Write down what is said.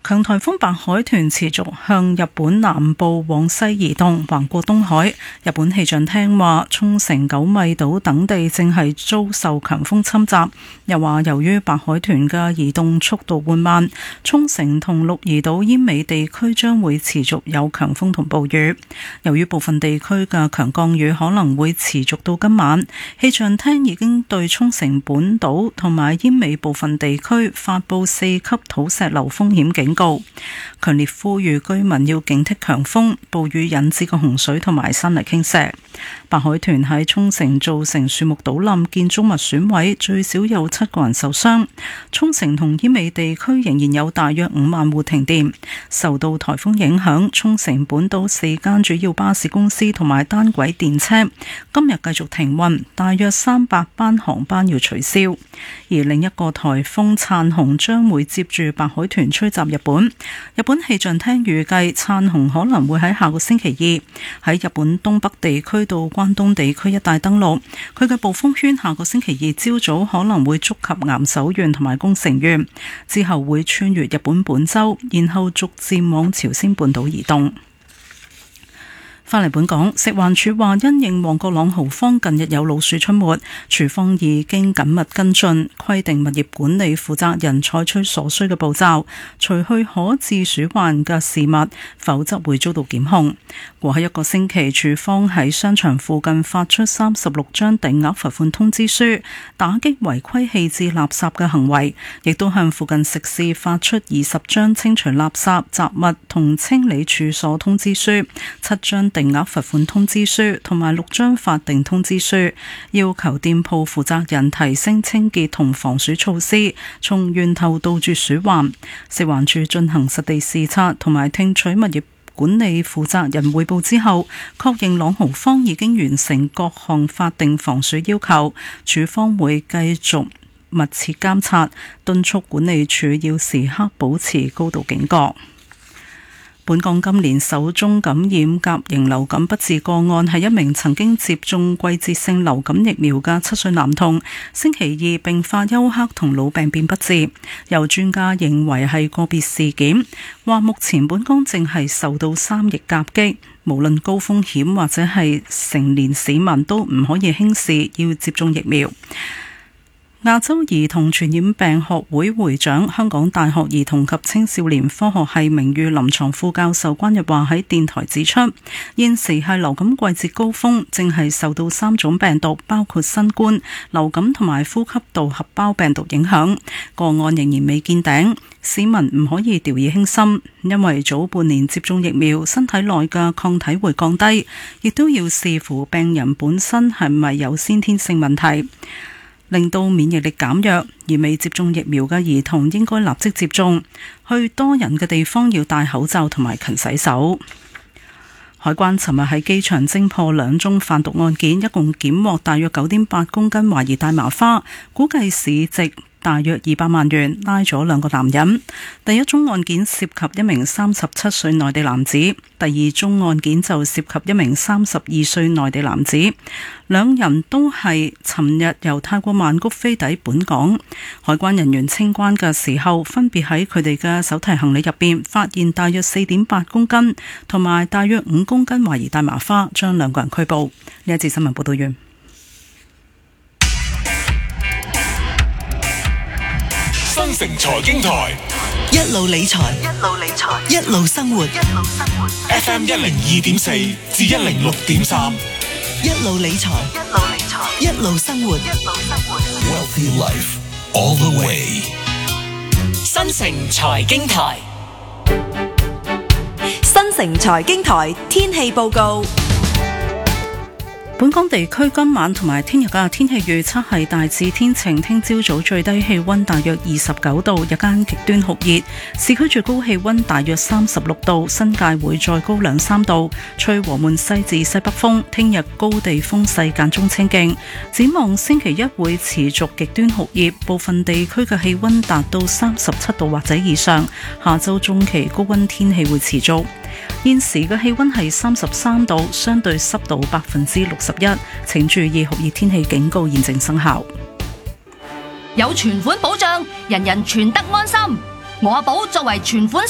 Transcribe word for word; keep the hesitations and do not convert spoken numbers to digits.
強颱風白海豚持續向日本南部往西移動，橫過東海。日本氣象廳話，沖繩、九米島等地正係遭受強風侵襲。又話由於白海豚嘅移動速度緩慢，沖繩同鹿兒島奄美地區將會持續有強風同暴雨。由於部分地區嘅強降雨可能會持續到今晚，氣象廳已經對沖繩本島同埋奄美部分地區發佈四級土石流風險警告，強烈呼籲居民要警惕強風、暴雨引致嘅洪水同埋山泥傾瀉。白海豚喺沖繩造成樹木倒冧、建築物損毀，最少有七個人受傷。沖繩同奄美地區仍然有大約五萬戶停電。受到颱風影響，沖繩本島四間主要巴士公司同埋單軌電車今日繼續停運，大約三百班航班要取消。而另一個颱風燦紅將會接住白海豚吹襲日本。日本氣象廳預計燦紅可能會喺下個星期二喺日本東北地區到關東地區一帶登陸，佢嘅暴風圈下個星期二朝早可能會觸及岩手縣同埋宮城縣，之後會穿越日本本州，然後逐漸往朝鮮半島移動。返嚟本港，食環署話因應旺角朗豪坊近日有老鼠出沒，署方已經緊密跟進，規定物業管理負責人採取所需嘅步驟，除去可致鼠患嘅事物，否則會遭到檢控。過去一個星期，署方喺商場附近發出三十六張定額罰款通知書，打擊違規棄置垃圾嘅行為，亦都向附近食肆發出二十張清除垃圾、雜物同清理處所通知書，七張定額罰款通知書同埋六張法定通知書，要求店鋪負責人提升清潔同防鼠措施，從源頭杜絕鼠患。食環署進行實地視察同埋聽取物業管理負責人匯報之後，確認朗豪坊已經完成各項法定防鼠要求，署方會繼續密切監察，敦促管理處要時刻保持高度警覺。本港今年首宗感染甲型流感不治個案係一名曾經接種季節性流感疫苗嘅七歲男童，星期二併發休克同腦病變不治，有專家認為係個別事件，話目前本港正係受到三疫夾擊，無論高風險或者係成年市民都唔可以輕視要接種疫苗。亞洲兒童傳染病學會會長、香港大學兒童及青少年科學系名譽臨床副教授關日華喺電台指出，現時係流感季節高峰，正係受到三種病毒，包括新冠、流感同埋呼吸道合胞病毒影響，個案仍然未見頂，市民唔可以掉以輕心，因為早半年接種疫苗，身體內嘅抗體會降低，亦都要視乎病人本身係咪有先天性問題，令到免疫力減弱，而未接種疫苗嘅兒童應該立即接種。去多人嘅地方要戴口罩同埋勤洗手。海關尋日喺機場偵破兩宗販毒案件，一共檢獲大約九點八公斤懷疑大麻花，估計市值大約二百萬元，拉咗兩個男人。第一宗案件涉及一名三十七歲內地男子，第二宗案件就涉及一名三十二歲內地男子，兩人都係尋日由泰國曼谷飛抵本港。海關人員清關嘅時候，分別喺佢哋嘅手提行李入邊發現大約四點八公斤同埋大約五公斤懷疑大麻花，將兩個人拘捕。呢一節新聞報道完。 新城財經台一路理財，一路理財，一路生活，一路生活。 F M 一零二點四至一零六點三， 一路理財，一路理財，一路生活，一路生活。 Wealthy Life all the way。 新城財經台， 新城財經台天氣報告。 本港地區今晚同埋聽日嘅天氣預測係大致天晴，聽朝早最低氣溫大約二十九度，日間極端酷熱，市區最高氣溫大約三十六度，新界會再高兩三度，吹和緩西至西北風，聽日高地風勢間中清勁。展望星期一會持續極端酷熱，部分地區嘅氣溫達到三十七度或者以上，下周中期高溫天氣會持續。現時嘅氣溫係三十三度，相對濕度百分之六十一，請注意酷熱天氣警告現正生效。 有存款保障，人人存得安心。我阿寶作為存款